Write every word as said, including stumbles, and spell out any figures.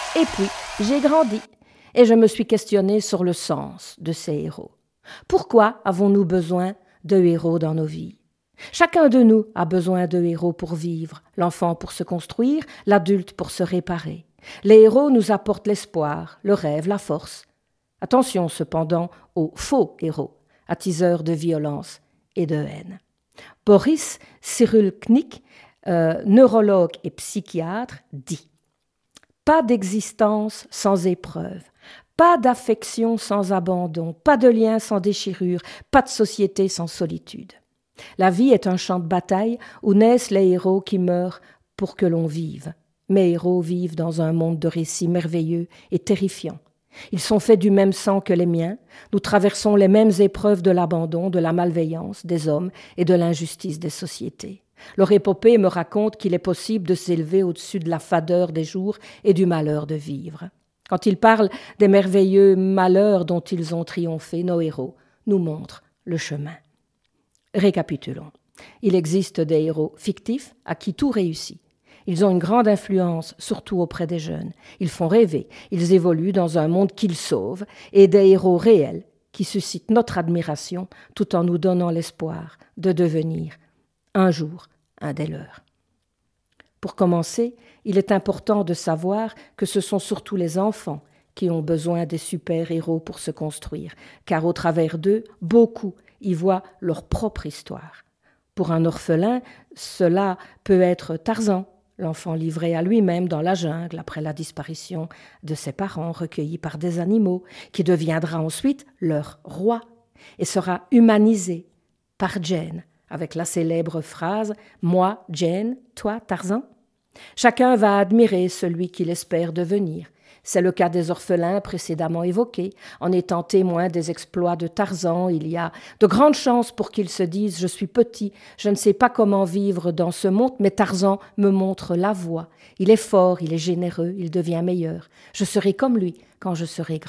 Et puis, j'ai grandi et je me suis questionnée sur le sens de ces héros. Pourquoi avons-nous besoin de héros dans nos vies ? Chacun de nous a besoin de héros pour vivre, l'enfant pour se construire, l'adulte pour se réparer. Les héros nous apportent l'espoir, le rêve, la force. Attention cependant aux faux héros, attiseurs de violence et de haine. Boris Cyrulnik, euh, neurologue et psychiatre, dit « Pas d'existence sans épreuve, pas d'affection sans abandon, pas de lien sans déchirure, pas de société sans solitude. La vie est un champ de bataille où naissent les héros qui meurent pour que l'on vive. Mes héros vivent dans un monde de récits merveilleux et terrifiants. Ils sont faits du même sang que les miens. Nous traversons les mêmes épreuves de l'abandon, de la malveillance des hommes et de l'injustice des sociétés. Leur épopée me raconte qu'il est possible de s'élever au-dessus de la fadeur des jours et du malheur de vivre. Quand ils parlent des merveilleux malheurs dont ils ont triomphé, nos héros nous montrent le chemin. Récapitulons. Il existe des héros fictifs à qui tout réussit. Ils ont une grande influence, surtout auprès des jeunes. Ils font rêver, ils évoluent dans un monde qu'ils sauvent, et des héros réels qui suscitent notre admiration tout en nous donnant l'espoir de devenir un jour un des leurs. Pour commencer, il est important de savoir que ce sont surtout les enfants qui ont besoin des super-héros pour se construire, car au travers d'eux, beaucoup y voient leur propre histoire. Pour un orphelin, cela peut être Tarzan, l'enfant livré à lui-même dans la jungle après la disparition de ses parents recueillis par des animaux, qui deviendra ensuite leur roi et sera humanisé par Jane, avec la célèbre phrase « Moi, Jane, toi, Tarzan ». Chacun va admirer celui qu'il espère devenir. C'est le cas des orphelins précédemment évoqués. En étant témoin des exploits de Tarzan, il y a de grandes chances pour qu'ils se disent « Je suis petit, je ne sais pas comment vivre dans ce monde, mais Tarzan me montre la voie. Il est fort, il est généreux, il devient meilleur. Je serai comme lui quand je serai grand. »